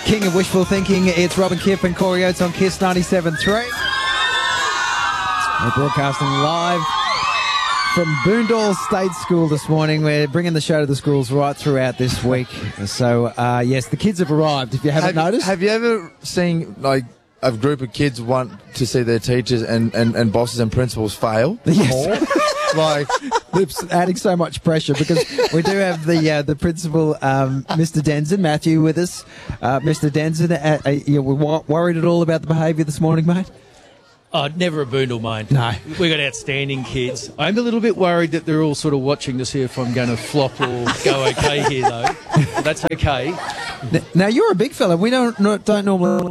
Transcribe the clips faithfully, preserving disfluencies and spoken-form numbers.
King of wishful thinking, it's Robin Kipp and Corey Oates on Kiss ninety-seven point three. We're broadcasting live from Boondall State School this morning. We're bringing the show to the schools right throughout this week. So, uh, yes, the kids have arrived, if you haven't have, noticed. Have you ever seen, like, a group of kids want to see their teachers and, and, and bosses and principals fail? Yes. Like, it's adding so much pressure because we do have the uh, the principal, um, Mister Denson, Matthew, with us. Uh, Mister Denson, uh, uh, you were worried at all about the behaviour this morning, mate? Oh, never a boondle, mate. No. We got outstanding kids. I'm a little bit worried that they're all sort of watching to see if I'm going to flop or go okay here, though. But that's okay. Now, you're a big fella. We don't, no, don't normally...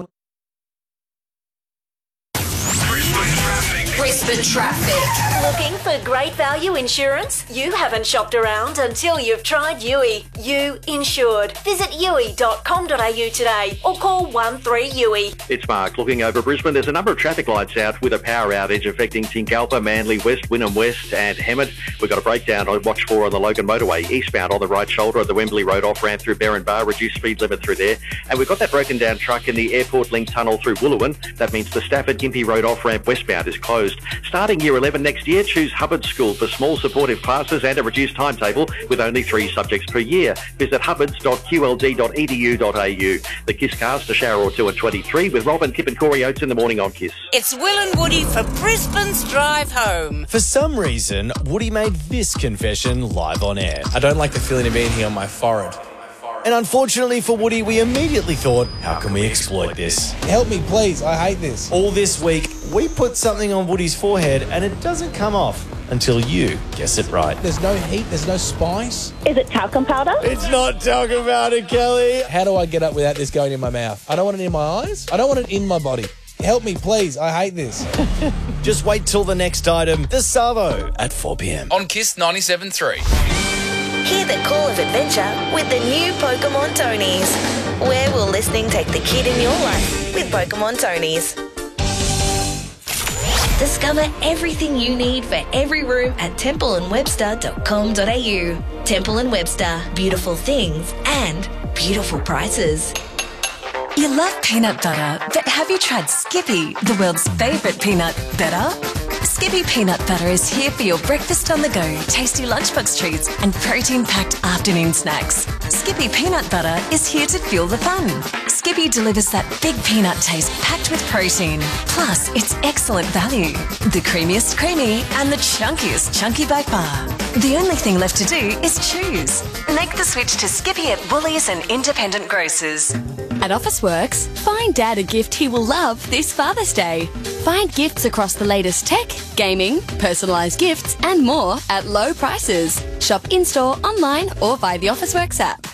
Brisbane Traffic. Looking for great value insurance? You haven't shopped around until you've tried U I. You Insured. Visit U I dot com dot a u today or call one three U I. It's Mark looking over Brisbane. There's a number of traffic lights out with a power outage affecting Tinkalpa, Manly West, Wynnum West and Hemmett. We've got a breakdown on watch for on the Logan Motorway, eastbound on the right shoulder of the Wembley Road off-ramp through Barron Bar, reduced speed limit through there. And we've got that broken down truck in the Airport Link Tunnel through Wooloowin. That means the Stafford Gympie Road off-ramp westbound is closed. Starting year eleven next year, choose Hubbard School for small supportive classes and a reduced timetable with only three subjects per year. Visit hubbards dot q l d dot e d u dot a u. The Kiss Cast, a shower or two at twenty-three with Robin, Kipp and Corey Oates in the morning on Kiss. It's Will and Woody for Brisbane's Drive Home. For some reason, Woody made this confession live on air. I don't like the feeling of anything on my forehead. And unfortunately for Woody, we immediately thought, how can we exploit this? Help me, please. I hate this. All this week, we put something on Woody's forehead and it doesn't come off until you guess it right. There's no heat, there's no spice. Is it talcum powder? It's not talcum powder, Kelly. How do I get up without this going in my mouth? I don't want it in my eyes. I don't want it in my body. Help me, please. I hate this. Just wait till the next item, the Savo, at four p.m. on Kiss ninety-seven point three. Hear the call of adventure with the new Pokemon Tonies. Where will listening take the kid in your life with Pokemon Tonies? Discover everything you need for every room at temple and webster dot com dot a u. Temple and Webster, beautiful things and beautiful prices. You love peanut butter, but have you tried Skippy, the world's favourite peanut butter? Skippy peanut butter is here for your breakfast on the go, tasty lunchbox treats and protein-packed afternoon snacks. Skippy peanut butter is here to fuel the fun. Skippy delivers that big peanut taste packed with protein. Plus, it's excellent value. The creamiest creamy and the chunkiest chunky by far. The only thing left to do is choose. Make the switch to Skippy at Woolies and independent grocers. At Officeworks, find Dad a gift he will love this Father's Day. Find gifts across the latest tech, gaming, personalised gifts and more at low prices. Shop in-store, online or via the Officeworks app.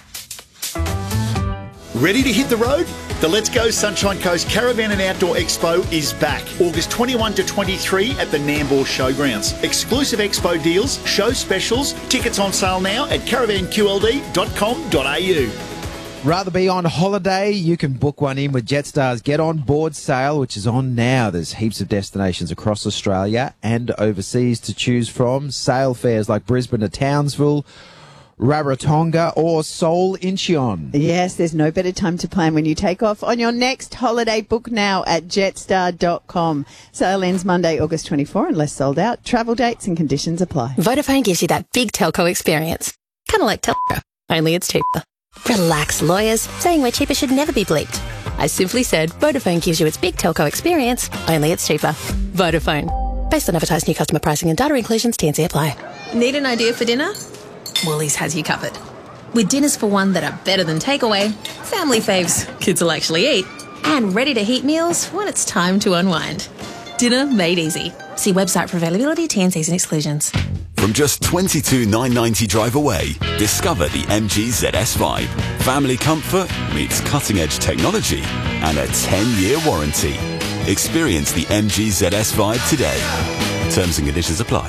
Ready to hit the road? The Let's Go Sunshine Coast Caravan and Outdoor Expo is back. August twenty-first to twenty-third at the Nambour Showgrounds. Exclusive expo deals, show specials, tickets on sale now at caravan q l d dot com dot a u. Rather be on holiday? You can book one in with Jetstar's Get On Board sale, which is on now. There's heaps of destinations across Australia and overseas to choose from. Sail fares like Brisbane to Townsville, Rarotonga or Seoul Incheon. Yes, there's no better time to plan when you take off on your next holiday. Book now at jetstar dot com. Sale ends Monday, August twenty-fourth, unless sold out. Travel dates and conditions apply. Vodafone gives you that big telco experience. Kind of like telco, only it's cheaper. Relax, lawyers. Saying we're cheaper should never be bleeped. I simply said Vodafone gives you its big telco experience, only it's cheaper. Vodafone. Based on advertised new customer pricing and data inclusions, T and C apply. Need an idea for dinner? Woolies has you covered. With dinners for one that are better than takeaway, family faves kids will actually eat, and ready-to-heat meals when it's time to unwind. Dinner made easy. See website for availability, T and Cs and exclusions. From just twenty-two thousand nine hundred ninety drive away, discover the M G Z S Vibe. Family comfort meets cutting-edge technology and a ten-year warranty. Experience the M G Z S Vibe today. Terms and conditions apply.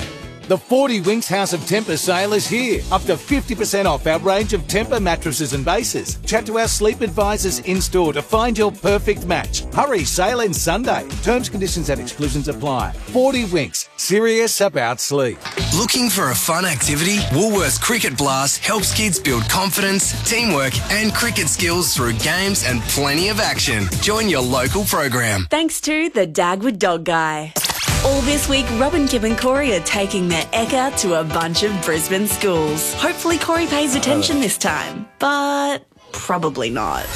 The forty Winks House of Temper sale is here. Up to fifty percent off our range of Temper mattresses and bases. Chat to our sleep advisors in-store to find your perfect match. Hurry, sale ends Sunday. Terms, conditions and exclusions apply. forty Winks, serious about sleep. Looking for a fun activity? Woolworths Cricket Blast helps kids build confidence, teamwork and cricket skills through games and plenty of action. Join your local program. Thanks to the Dagwood Dog Guy. All this week, Robin, Kip and Corey are taking their Ekka to a bunch of Brisbane schools. Hopefully Corey pays attention this time, but probably not.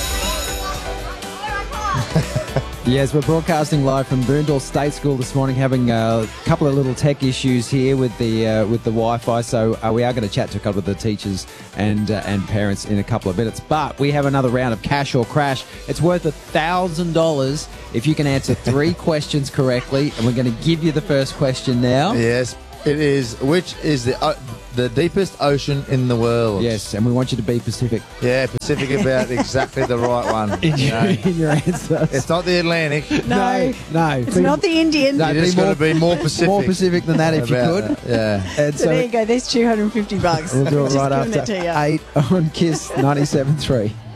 Yes, we're broadcasting live from Boondall State School this morning, having a couple of little tech issues here with the uh, with the Wi-Fi. So uh, we are going to chat to a couple of the teachers and uh, and parents in a couple of minutes. But we have another round of Cash or Crash. It's worth a thousand dollars if you can answer three questions correctly, and we're going to give you the first question now. Yes, it is. Which is the uh, the deepest ocean in the world? Yes, and we want you to be Pacific. Yeah, Pacific about exactly the right one. In you your, know. in your answers. It's not the Atlantic. No, no. It's not the Indian. No, You just got to be more Pacific. More Pacific than that if you about could. that, Yeah. And So, there you go. There's two hundred fifty bucks. We'll do it Just right giving after it to you. eight on Kiss ninety-seven point three.